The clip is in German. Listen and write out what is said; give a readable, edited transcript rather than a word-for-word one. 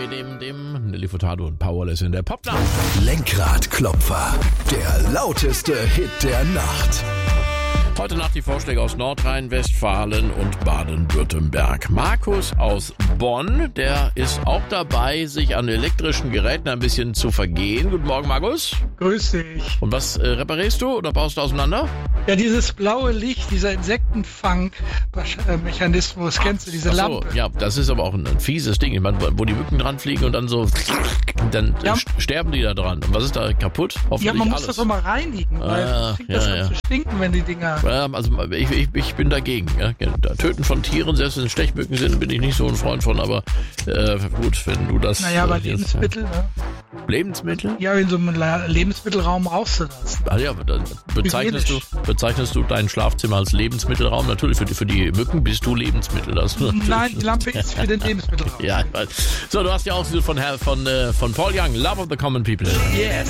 dem Nelly Furtado und Powerless in der Popnacht. Lenkradklopfer, der lauteste Hit der Nacht. Heute Nacht die Vorschläge aus Nordrhein-Westfalen und Baden-Württemberg. Markus aus Bonn, der ist auch dabei, sich an elektrischen Geräten ein bisschen zu vergehen. Guten Morgen, Markus. Grüß dich. Und was reparierst du oder baust du auseinander? Ja, dieses blaue Licht, dieser Insektenfang-Mechanismus, kennst du, diese Lampe? Ja, das ist aber auch ein fieses Ding. Ich meine, wo die Mücken dran fliegen und dann so, dann sterben die da dran. Und was ist da kaputt? Hoffentlich ja, man muss alles. das doch mal reinigen, weil das fängt das an zu stinken, wenn die Dinger... Ja, also ich bin dagegen. Ja. Töten von Tieren, selbst wenn es Stechmücken sind, bin ich nicht so ein Freund von, aber gut, wenn du das... Naja, aber Lebensmittel, ne? Lebensmittel? Ja, in so einem Lebensmittelraum rauszulassen. Ah ja, aber dann bezeichnest du dein Schlafzimmer als Lebensmittelraum? Natürlich, für die Mücken bist du Lebensmittel. Nein, die Lampe ist für den Lebensmittelraum. Ja, ich weiß. So, du hast ja auch von Paul Young, Love of the Common People. Yes.